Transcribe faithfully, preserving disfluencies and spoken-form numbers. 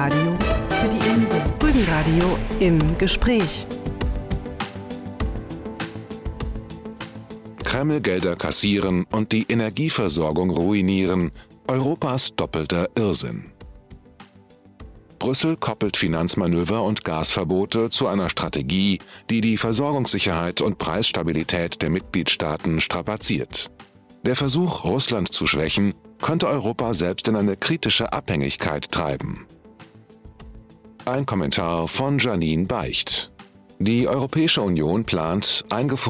Radio für die Insel. Rügenradio im Gespräch. Kreml-Gelder kassieren und die Energieversorgung ruinieren. Europas doppelter Irrsinn. Brüssel koppelt Finanzmanöver und Gasverbote zu einer Strategie, die die Versorgungssicherheit und Preisstabilität der Mitgliedstaaten strapaziert. Der Versuch, Russland zu schwächen, könnte Europa selbst in eine kritische Abhängigkeit treiben. Ein Kommentar von Janine Beicht. Die Europäische Union plant, eingefrorene